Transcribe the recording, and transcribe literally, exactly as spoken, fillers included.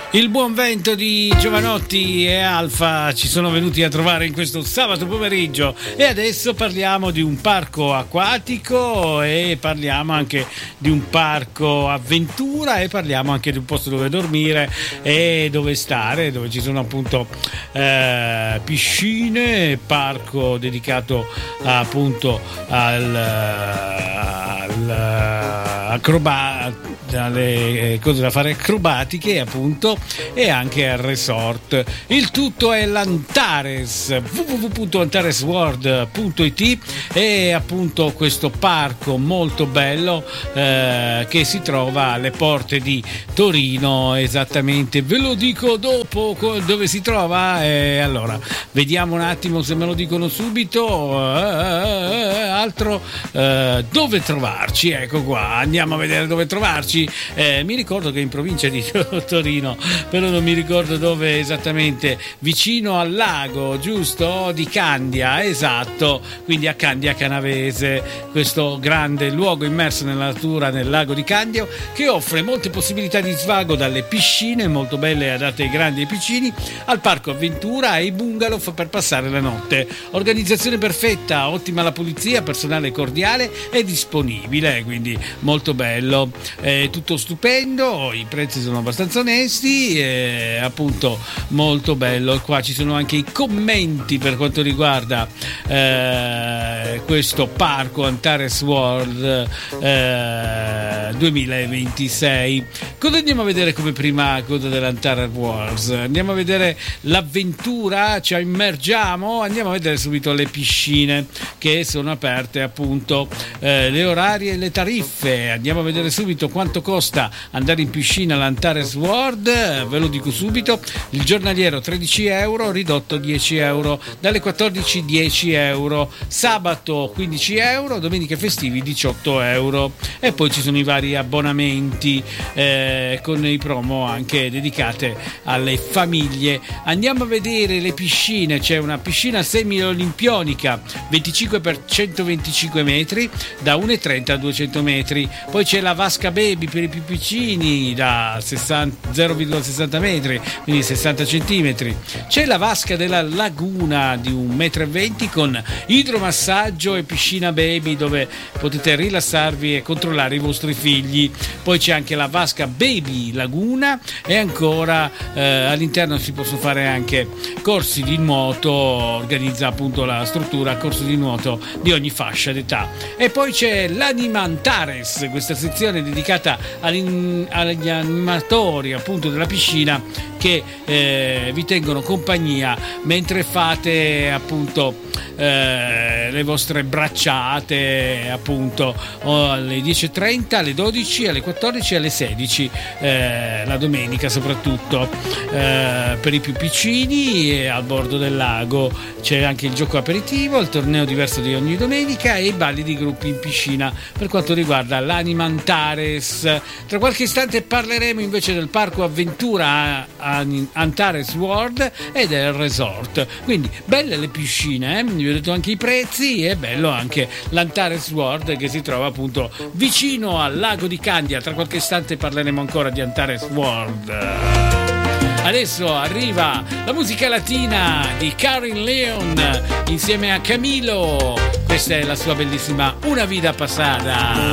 Il buon vento di Giovanotti e Alfa ci sono venuti a trovare in questo sabato pomeriggio e adesso parliamo di un parco acquatico e parliamo anche di un parco avventura e parliamo anche di un posto dove dormire e dove stare, dove ci sono appunto eh, piscine, parco dedicato appunto al, al acroba- alle cose da fare acrobatiche appunto e anche al resort. Il tutto è l'Antares, w w w punto antares world punto i t, e appunto questo parco molto bello eh, che si trova alle porte di Torino, esattamente ve lo dico dopo dove si trova. E allora vediamo un attimo se me lo dicono subito. eh, altro eh, dove trovarci, ecco qua, andiamo a vedere dove trovarci. Eh, mi ricordo che in provincia di Torino, però non mi ricordo dove esattamente, vicino al lago, giusto? Di Candia, esatto, quindi a Candia Canavese, questo grande luogo immerso nella natura nel lago di Candia che offre molte possibilità di svago, dalle piscine molto belle adatte ai grandi e piccini al parco avventura, ai bungalow per passare la notte. Organizzazione perfetta, ottima la pulizia, personale cordiale e disponibile, quindi molto bello. Eh, tutto stupendo, i prezzi sono abbastanza onesti, eh, appunto molto bello. Qua ci sono anche i commenti per quanto riguarda eh, questo parco Antares World eh, duemilaventisei. Cosa andiamo a vedere come prima cosa dell'Antares World? Andiamo a vedere l'avventura, ci immergiamo, andiamo a vedere subito le piscine che sono aperte, appunto eh, le orarie e le tariffe. Andiamo a vedere subito quanto costa andare in piscina all'Antares World, ve lo dico subito. Il giornaliero tredici euro, ridotto dieci euro, dalle quattordici dieci euro, sabato quindici euro, domeniche festivi diciotto euro, e poi ci sono i vari abbonamenti eh, con i promo anche dedicate alle famiglie. Andiamo a vedere le piscine. C'è una piscina semi-olimpionica venticinque per centoventicinque metri da uno e trenta a duecento metri, poi c'è la vasca baby per i più piccini da zero virgola sessanta metri, quindi sessanta centimetri. C'è la vasca della laguna di un metro e venti con idromassaggio e piscina baby dove potete rilassarvi e controllare i vostri figli. Poi c'è anche la vasca baby laguna e ancora eh, all'interno si possono fare anche corsi di nuoto, organizza appunto la struttura corsi di nuoto di ogni fascia d'età. E poi c'è l'Animantares, questa sezione dedicata agli animatori appunto della piscina che eh, vi tengono compagnia mentre fate appunto eh, le vostre bracciate appunto alle dieci e trenta, alle dodici, alle quattordici e alle sedici eh, la domenica soprattutto. Eh, per i più piccini e al bordo del lago c'è anche il gioco aperitivo, il torneo diverso di ogni domenica e i balli di gruppi in piscina per quanto riguarda l'Animantares. Tra qualche istante parleremo invece del parco avventura Antares World e del resort. Quindi belle le piscine, eh? Vi ho detto anche i prezzi, e bello anche l'Antares World che si trova appunto vicino al lago di Candia. Tra qualche istante parleremo ancora di Antares World. Adesso arriva la musica latina di Karin Leon insieme a Camilo. Questa è la sua bellissima Una Vida Passada.